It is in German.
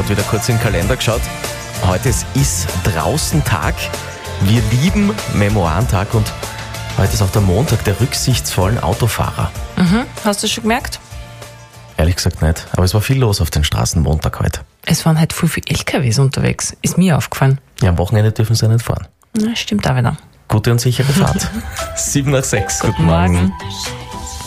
gerade wieder kurz in den Kalender geschaut. Heute ist Draußen-Tag. Wir lieben Memoirentag und heute ist auch der Montag der rücksichtsvollen Autofahrer. Hast du schon gemerkt? Ehrlich gesagt nicht, aber es war viel los auf den Straßen Montag heute. Es waren halt viele LKWs unterwegs. Ist mir aufgefallen. Ja, am Wochenende dürfen sie nicht fahren. Na, stimmt auch wieder. Gute und sichere Fahrt. 7 nach 6. Guten Morgen.